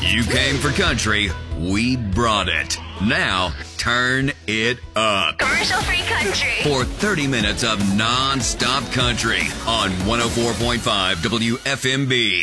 You came for country, we brought it. Now, turn it up. Commercial-free country. For 30 minutes of non-stop country on 104.5 WFMB.